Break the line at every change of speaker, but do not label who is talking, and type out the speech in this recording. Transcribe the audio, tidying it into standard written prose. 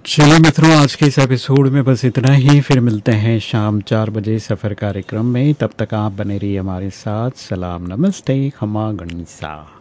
चलिए मित्रों, आज के इस एपिसोड में बस इतना ही। फिर मिलते हैं शाम 4 बजे सफ़र कार्यक्रम में। तब तक आप बने रहिए हमारे साथ। सलाम, नमस्ते, खमा गणिसा।